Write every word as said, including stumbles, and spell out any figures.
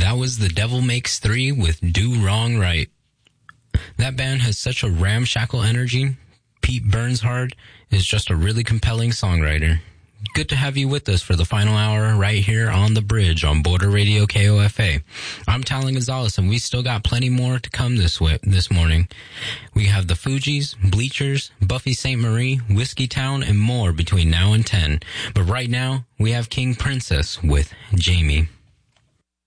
That was The Devil Makes Three with Do Wrong Right. That band has such a ramshackle energy. Pete Bernshard is just a really compelling songwriter. Good to have you with us for the final hour right here on The Bridge on Border Radio K O F A. I'm Talon Gonzalez, and we still got plenty more to come this way, this morning. We have the Fugees, Bleachers, Buffy Sainte Marie, Whiskey Town, and more between now and ten. But right now, we have King Princess with Jamie.